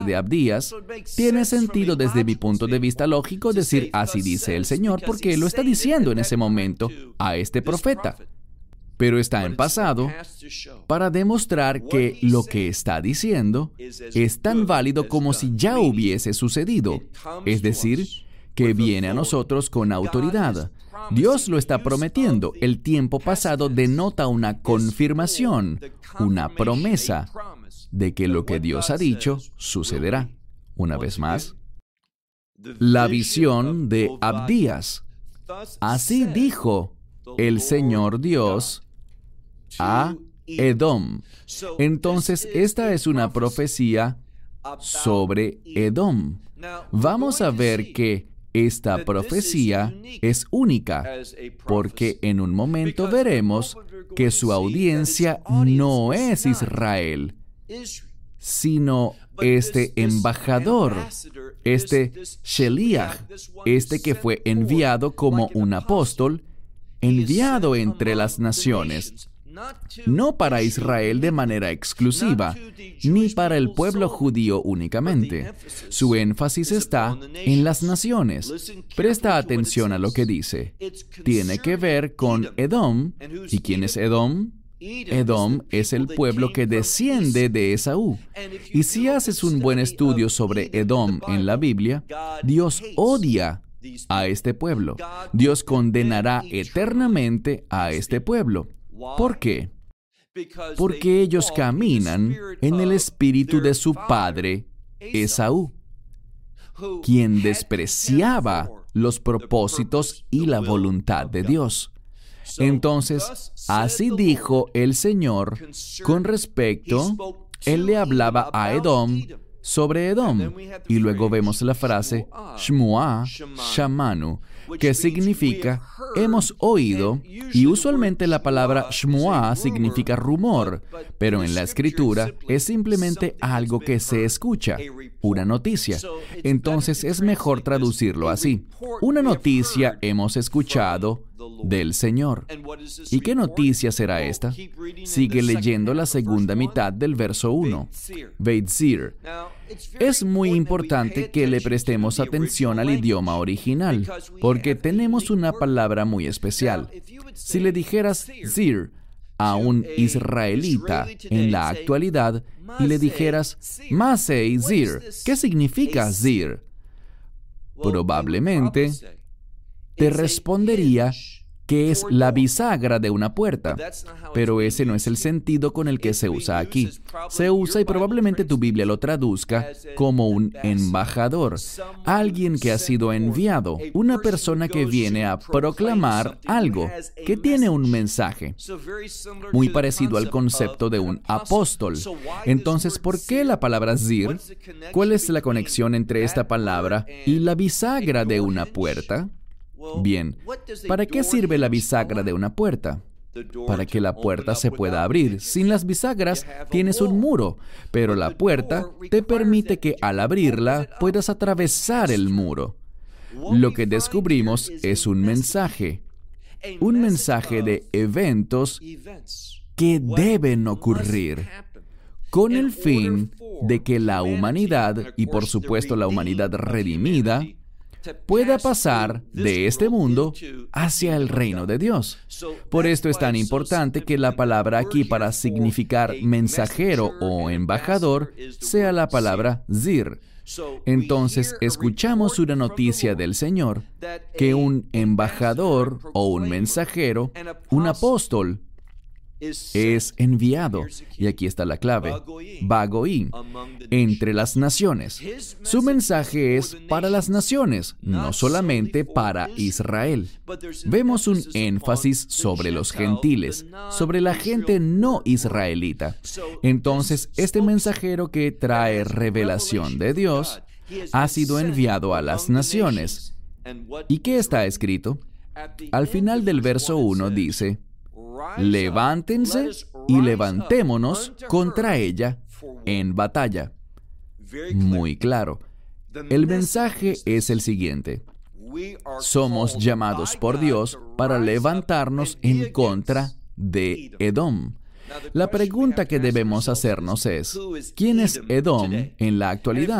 de Abdías, tiene sentido desde mi punto de vista lógico decir así dice el Señor, porque Él lo está diciendo en ese momento a este profeta. Pero está en pasado para demostrar que lo que está diciendo es tan válido como si ya hubiese sucedido. Es decir, que viene a nosotros con autoridad. Dios lo está prometiendo. El tiempo pasado denota una confirmación, una promesa de que lo que Dios ha dicho sucederá. Una vez más, la visión de Abdías. Así dijo el Señor Dios a Edom. Entonces, esta es una profecía sobre Edom. Vamos a ver que esta profecía es única, porque en un momento veremos que su audiencia no es Israel, sino este embajador, este Sheliach, este que fue enviado como un apóstol, enviado entre las naciones, no para Israel de manera exclusiva, ni para el pueblo judío únicamente. Su énfasis está en las naciones. Presta atención a lo que dice. Tiene que ver con Edom. ¿Y quién es Edom? Edom es el pueblo que desciende de Esaú. Y si haces un buen estudio sobre Edom en la Biblia, Dios odia a este pueblo. Dios condenará eternamente a este pueblo. ¿Por qué? Porque ellos caminan en el espíritu de su padre, Esaú, quien despreciaba los propósitos y la voluntad de Dios. Entonces, así dijo el Señor con respecto, Él le hablaba a Edom sobre Edom. Y luego vemos la frase Shmuá Shamanu, que significa hemos oído, y usualmente la palabra Shmuá significa rumor, pero en la Escritura es simplemente algo que se escucha, una noticia. Entonces es mejor traducirlo así. Una noticia hemos escuchado del Señor. ¿Y qué noticia será esta? Sigue leyendo la segunda mitad del verso 1. Beitzir. Es muy importante que le prestemos atención al idioma original, porque tenemos una palabra muy especial. Si le dijeras zir a un israelita en la actualidad y le dijeras Masei zir, ¿qué significa zir? Probablemente te respondería que es la bisagra de una puerta, pero ese no es el sentido con el que se usa aquí. Se usa, y probablemente tu Biblia lo traduzca, como un embajador, alguien que ha sido enviado, una persona que viene a proclamar algo, que tiene un mensaje, muy parecido al concepto de un apóstol. Entonces, ¿por qué la palabra zir? ¿Cuál es la conexión entre esta palabra y la bisagra de una puerta? Bien, ¿para qué sirve la bisagra de una puerta? Para que la puerta se pueda abrir. Sin las bisagras tienes un muro, pero la puerta te permite que al abrirla puedas atravesar el muro. Lo que descubrimos es un mensaje de eventos que deben ocurrir con el fin de que la humanidad, y por supuesto la humanidad redimida, pueda pasar de este mundo hacia el reino de Dios. Por esto es tan importante que la palabra aquí para significar mensajero o embajador sea la palabra zir. Entonces escuchamos una noticia del Señor, que un embajador o un mensajero, un apóstol, es enviado, y aquí está la clave, Bagoim, entre las naciones. Su mensaje es para las naciones, no solamente para Israel. Vemos un énfasis sobre los gentiles, sobre la gente no israelita. Entonces, este mensajero que trae revelación de Dios ha sido enviado a las naciones. ¿Y qué está escrito? Al final del verso 1 dice: levántense y levantémonos contra ella en batalla. Muy claro. El mensaje es el siguiente: somos llamados por Dios para levantarnos en contra de Edom. La pregunta que debemos hacernos es, ¿quién es Edom en la actualidad?